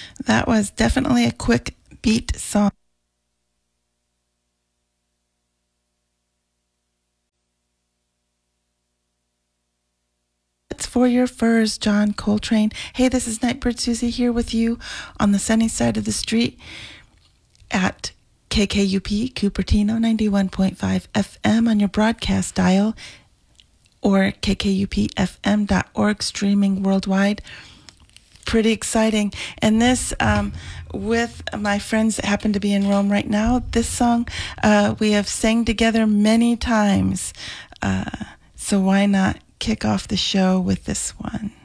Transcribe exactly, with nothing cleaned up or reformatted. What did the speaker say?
That was definitely a quick beat song. It's For Your Furs, John Coltrane. Hey, this is Nightbird Susie here with you on the sunny side of the street at K K U P, Cupertino, ninety-one point five F M on your broadcast dial, or K K U P F M dot org, streaming worldwide. Pretty exciting. And this, um, with my friends that happen to be in Rome right now, this song uh, we have sang together many times. Uh, so why not kick off the show with this one?